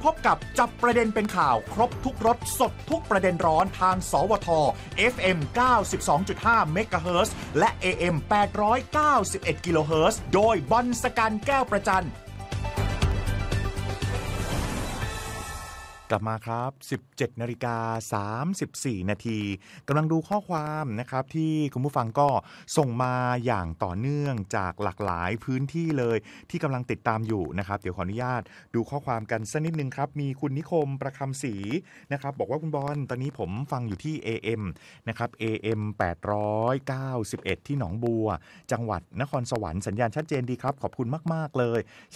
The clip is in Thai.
พบกับจับประเด็นเป็นข่าวครบทุกรสสดทุกประเด็นร้อนทางสวท FM 92.5 MHz และ AM 891 kHz โดยบอลสกันแก้วประจันกลับมาครับ 17:34 นาทีกำลังดูข้อความนะครับที่คุณผู้ฟังก็ส่งมาอย่างต่อเนื่องจากหลากหลายพื้นที่เลยที่กำลังติดตามอยู่นะครับเดี๋ยวขออนุญาตดูข้อความกันสักนิดนึงครับมีคุณนิคมประคำศรีนะครับบอกว่าคุณบอลตอนนี้ผมฟังอยู่ที่ AM นะครับ AM 891ที่หนองบัวจังหวัดนครสวรรค์สัญญาณชัดเจนดีครับขอบคุณมากๆเลย